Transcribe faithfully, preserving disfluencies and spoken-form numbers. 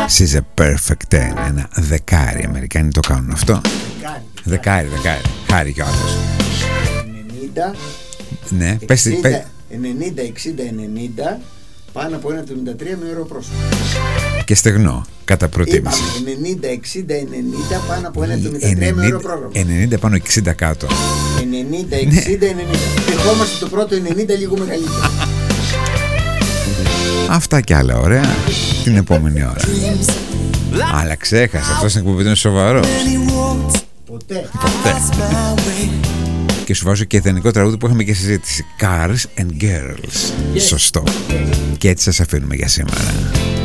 She's a perfect ten. Ένα δεκάρι. Οι Αμερικάνοι το κάνουν αυτό. Δεκάρι, δεκάρι. Χάρη κιόλας. ενενήντα. Ναι, πες τι. ενενήντα, εξήντα, ενενήντα. Πάνω από ένα εβδομήντα τρία με ωραίο πρόσωπο. Και στεγνό, κατά προτίμηση. Είπαμε ενενήντα, εξήντα, ενενήντα. Πάνω από ένα εβδομήντα τρία με ωραίο πρόγραμμα. ενενήντα πάνω εξήντα κάτω. ενενήντα, εξήντα, ενενήντα. Δεχόμαστε το πρώτο ενενήντα λίγο μεγαλύτερο. Αυτά κι άλλα ωραία την επόμενη ώρα. Αλλά ξέχασα, αυτός στην εκπομπή είναι σοβαρός. Ποτέ. Ποτέ. Και σου βάζω και ιδανικό τραγούδι που είχαμε και συζήτηση. Cars and Girls. Σωστό. Και έτσι σας αφήνουμε για σήμερα.